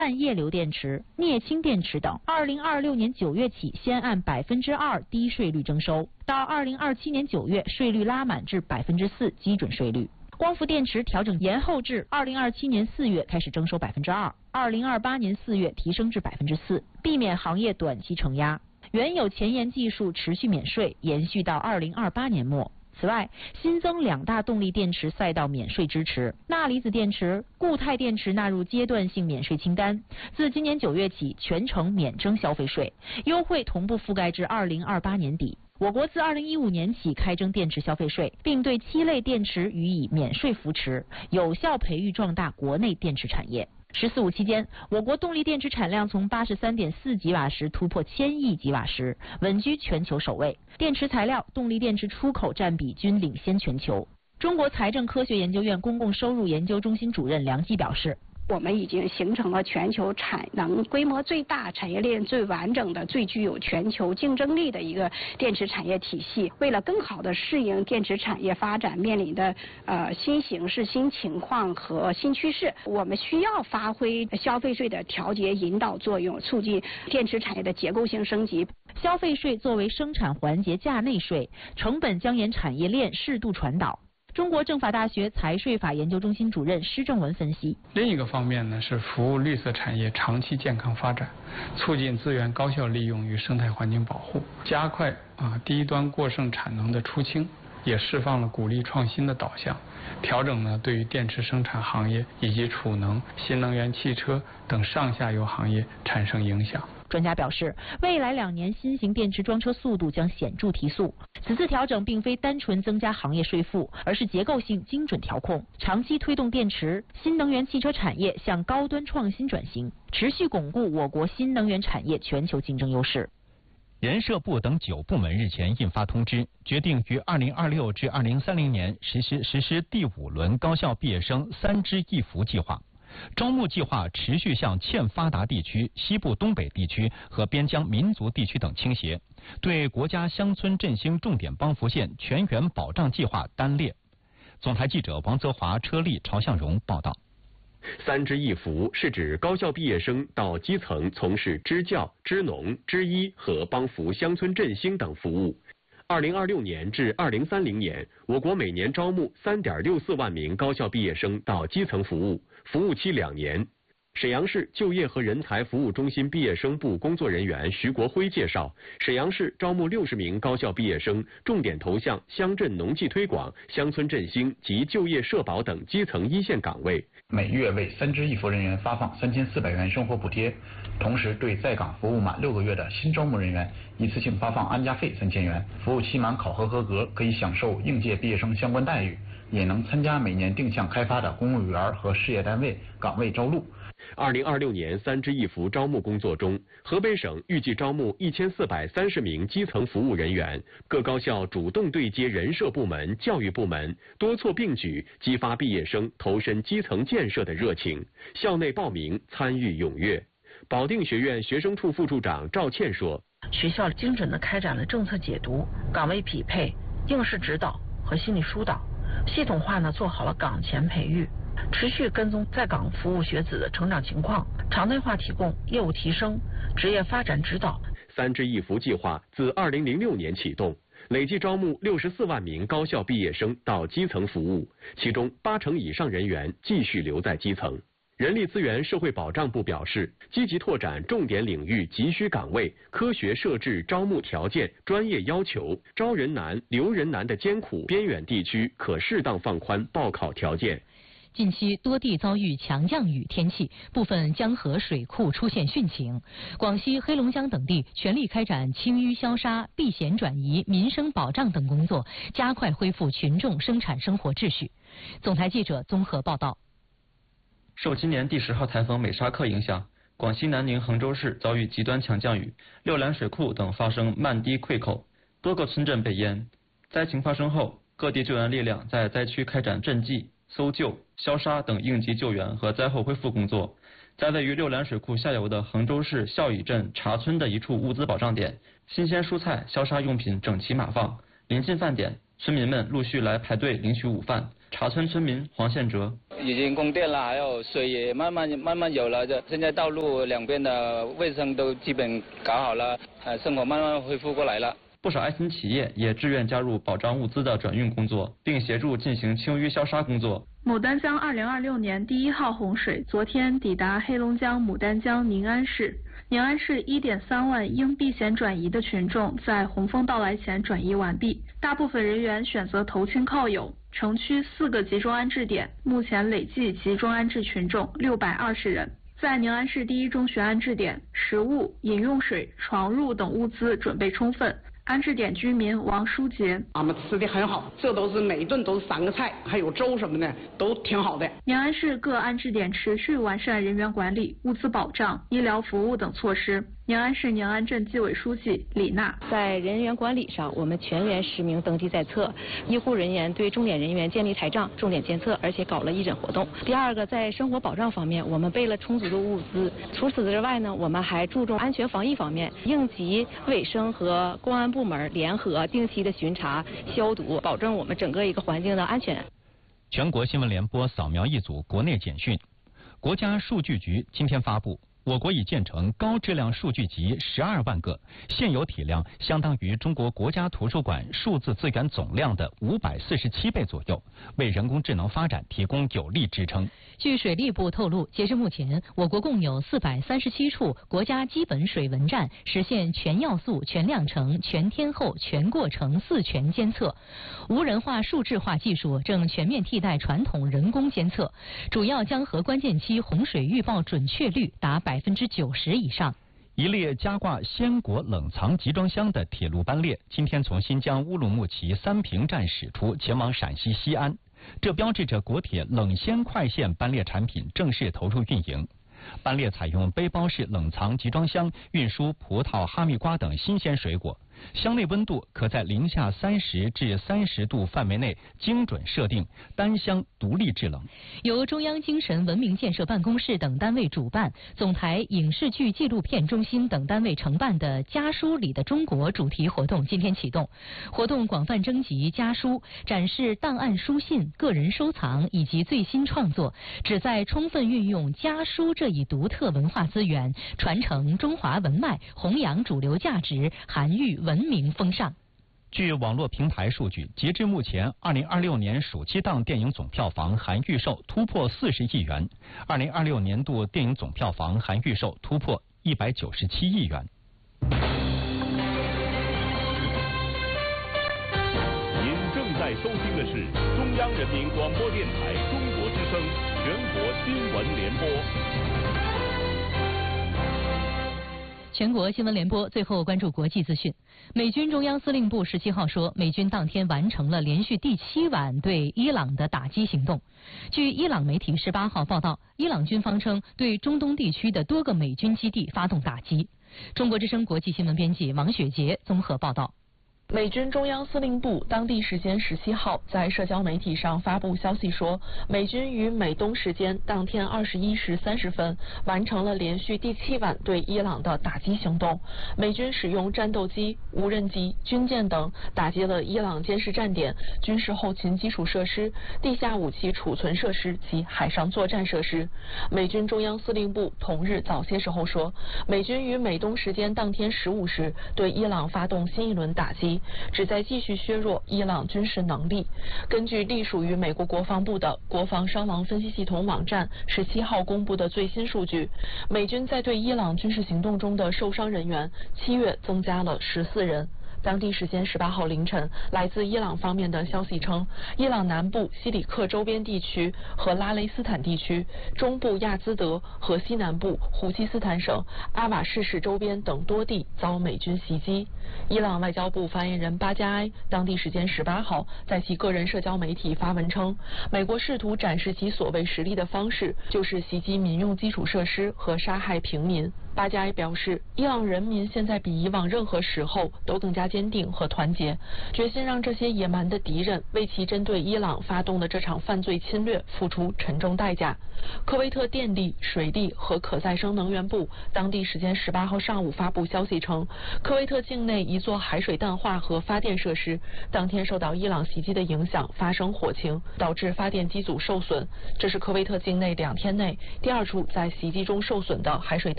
氮液流电池、镍氢电池等，2026年9月起先按2%低税率征收，到2027年9月税率拉满至4%基准税率。光伏电池调整延后至2027年4月开始征收2%，2028年4月提升至4%，避免行业短期承压。原有前沿技术持续免税，延续到2028年末。此外，新增2大动力电池赛道免税支持，钠离子电池、固态电池纳入阶段性免税清单，自今年9月起全程免征消费税，优惠同步覆盖至2028年底。我国自2015年起开征电池消费税，并对7类电池予以免税扶持，有效培育壮大国内电池产业。“14·5”期间，我国动力电池产量从83.4吉瓦时突破1000亿吉瓦时，稳居全球首位。电池材料、动力电池出口占比均领先全球。中国财政科学研究院公共收入研究中心主任梁季表示， 我们已经形成了全球产能规模最大、产业链最完整的、最具有全球竞争力的一个电池产业体系。为了更好地适应电池产业发展面临的新形势、新情况和新趋势，我们需要发挥消费税的调节引导作用，促进电池产业的结构性升级。 消费税作为生产环节价内税，成本将沿产业链适度传导。中国政法大学财税法研究中心主任施正文分析， 另一个方面呢是服务绿色产业长期健康发展，促进资源高效利用与生态环境保护，加快低端过剩产能的出清，也释放了鼓励创新的导向。调整呢对于电池生产行业以及储能、新能源汽车等上下游行业产生影响。 专家表示，未来2年新型电池装车速度将显著提速。此次调整并非单纯增加行业税负，而是结构性精准调控，长期推动电池、新能源汽车产业向高端创新转型，持续巩固我国新能源产业全球竞争优势。 人社部等9部门日前印发通知，决定于2026至2030年实施第5轮高校毕业生3支1扶计划。招募计划持续向欠发达地区、西部东北地区和边疆民族地区等倾斜，对国家乡村振兴重点帮扶县全员保障计划单列。总台记者王泽华、车丽、曹向荣报道。 3支1扶是指高校毕业生到基层从事支教、支农、支医和帮扶乡村振兴等服务。2026年至2030年，我国每年招募3.64万名高校毕业生到基层服务，服务期2年。沈阳市就业和人才服务中心毕业生部工作人员徐国辉介绍，沈阳市招募60名高校毕业生，重点投向乡镇农技推广、乡村振兴及就业社保等基层一线岗位。 每月为3支1扶人员发放3400元生活补贴，同时对在岗服务满6个月的新招募人员一次性发放安家费3000元，服务期满考核合格可以享受应届毕业生相关待遇，也能参加每年定向开发的公务员和事业单位岗位招录。 2026年3支1扶招募工作中，河北省预计招募1430名基层服务人员，各高校主动对接人社部门、教育部门，多措并举，激发毕业生投身基层建设的热情。校内报名参与踊跃。保定学院学生处副处长赵倩说：“ 学校精准地开展了政策解读、岗位匹配、应试指导和心理疏导，系统化做好了岗前培育。”持续跟踪在岗服务学子的成长情况，常态化提供业务提升、职业发展指导。 3支1扶计划自2006年启动，累计招募64万名高校毕业生到基层服务，其中80%以上人员继续留在基层。人力资源社会保障部表示，积极拓展重点领域急需岗位，科学设置招募条件、专业要求，招人难、留人难的艰苦边远地区可适当放宽报考条件。 近期多地遭遇强降雨天气，部分江河水库出现汛情。广西、黑龙江等地全力开展清淤消杀、避险转移、民生保障等工作，加快恢复群众生产生活秩序。总台记者综合报道。 受今年第10号台风美沙克影响，广西南宁、衡州市遭遇极端强降雨，六兰水库等发生漫堤溃口，多个村镇被淹。灾情发生后，各地救援力量在灾区开展赈济、搜救、消杀等应急救援和灾后恢复工作。在位于六兰水库下游的衡州市孝乙镇茶村的一处物资保障点，新鲜蔬菜、消杀用品整齐码放。临近饭点，村民们陆续来排队领取午饭， 茶村村民黄宪哲已经供电了，还有水也慢慢有了，现在道路两边的卫生都基本搞好了，生活慢慢恢复过来了。 不少爱心企业也志愿加入保障物资的转运工作，并协助进行清淤消杀工作。 牡丹江2026年第1号洪水昨天抵达黑龙江牡丹江宁安市。宁安市1.3万应避险转移的群众在洪峰到来前转移完毕，大部分人员选择投亲靠友。城区4个集中安置点，目前累计集中安置群众620人。在宁安市第一中学安置点，食物、饮用水、床褥等物资准备充分。安置点居民王书杰： 俺们吃的很好，这都是每一顿都是3个菜，还有粥什么的，都挺好的。 宁安市各安置点持续完善人员管理、物资保障、医疗服务等措施。宁安市宁安镇纪委书记李娜： 在人员管理上，我们全员实名登记在册，医护人员对重点人员建立台账，重点监测，而且搞了义诊活动。第二个，在生活保障方面，我们备了充足的物资。除此之外呢，我们还注重安全防疫方面，应急卫生和公安部门联合定期的巡查、消毒，保证我们整个一个环境的安全。 全国新闻联播扫描一组国内简讯。国家数据局今天发布，我国已建成高质量数据集12万个，现有体量相当于中国国家图书馆数字资源总量的547倍左右，为人工智能发展提供有力支撑。 据水利部透露，截至目前，我国共有437处国家基本水文站实现全要素、全量程、全天候、全过程4全监测。无人化、数字化技术正全面替代传统人工监测，主要江河关键期洪水预报准确率达90%以上。 一列加挂鲜果冷藏集装箱的铁路班列，今天从新疆乌鲁木齐三平站驶出，前往陕西西安。这标志着国铁冷鲜快线班列产品正式投入运营。班列采用背包式冷藏集装箱运输葡萄、哈密瓜等新鲜水果，箱内温度可在零下30至30度范围内精准设定，单箱独立制冷。 由中央精神文明建设办公室等单位主办，总台影视剧纪录片中心等单位承办的家书里的中国主题活动今天启动。活动广泛征集家书，展示档案书信、个人收藏以及最新创作，旨在充分运用家书这一独特文化资源，传承中华文脉，弘扬主流价值，涵育文明风尚。 据网络平台数据，截至目前，2026年暑期档电影总票房含预售突破40亿元，2026年度电影总票房含预售突破197亿元。 您正在收听的是中央人民广播电台中国之声全国新闻联播。 全国新闻联播最后关注国际资讯。美军中央司令部17号说，美军当天完成了连续第7晚对伊朗的打击行动。据伊朗媒体18号报道，伊朗军方称对中东地区的多个美军基地发动打击。中国之声国际新闻编辑王雪杰综合报道。 美军中央司令部当地时间17号在社交媒体上发布消息说，美军于美东时间当天21时30分完成了连续第7晚对伊朗的打击行动。美军使用战斗机、无人机、军舰等打击了伊朗监视站点、军事后勤基础设施、地下武器储存设施及海上作战设施。美军中央司令部同日早些时候说，美军于美东时间当天15时对伊朗发动新一轮打击，旨在继续削弱伊朗军事能力。根据隶属于美国国防部的国防伤亡分析系统网站17号公布的最新数据，美军在对伊朗军事行动中的受伤人员7月增加了14人。当地时间18号凌晨，来自伊朗方面的消息称，伊朗南部西里克周边地区和拉雷斯坦地区、中部亚兹德和西南部胡齐斯坦省阿瓦士市周边等多地遭美军袭击。伊朗外交部发言人巴加埃当地时间18号在其个人社交媒体发文称，美国试图展示其所谓实力的方式就是袭击民用基础设施和杀害平民。 巴加埃表示，伊朗人民现在比以往任何时候都更加坚定和团结，决心让这些野蛮的敌人为其针对伊朗发动的这场犯罪侵略付出沉重代价。科威特电力、水利和可再生能源部当地时间18号上午发布消息称，科威特境内一座海水淡化和发电设施当天受到伊朗袭击的影响发生火情，导致发电机组受损。这是科威特境内2天内第2处在袭击中受损的海水淡化